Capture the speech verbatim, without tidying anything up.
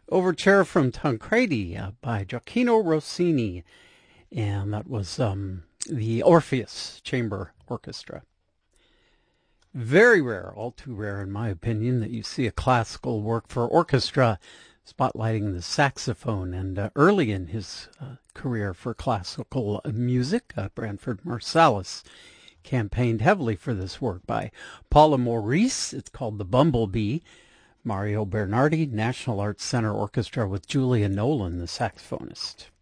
Overture from Tancredi uh, by Gioacchino Rossini, and that was um, the Orpheus Chamber Orchestra. Very rare, all too rare in my opinion, that you see a classical work for orchestra spotlighting the saxophone. And uh, early in his uh, career for classical music, uh, Branford Marsalis campaigned heavily for this work by Paula Maurice. It's called The Bumblebee. Mario Bernardi, National Arts Center Orchestra with Julia Nolan, the saxophonist.